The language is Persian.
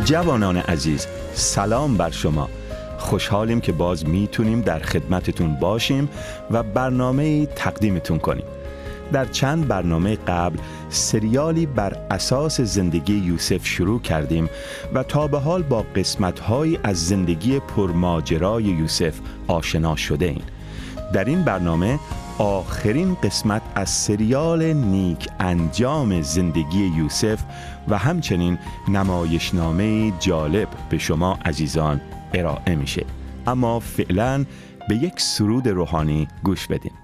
جوانان عزیز، سلام بر شما. خوشحالیم که باز میتونیم در خدمتتون باشیم و برنامه تقدیمتون کنیم. در چند برنامه قبل سریالی بر اساس زندگی یوسف شروع کردیم و تا به حال با قسمت‌هایی از زندگی پرماجرای یوسف آشنا شده ایم. در این برنامه آخرین قسمت از سریال نیک انجام زندگی یوسف و همچنین نمایشنامه جالب به شما عزیزان ارائه میشه. اما فعلا به یک سرود روحانی گوش بدیم.